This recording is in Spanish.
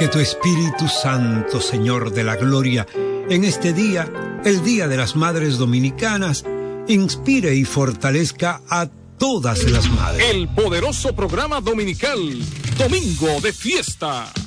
Que tu Espíritu Santo, Señor de la Gloria, en este día, el Día de las Madres Dominicanas, inspire y fortalezca a todas las madres. El poderoso programa dominical, Domingo de Fiesta.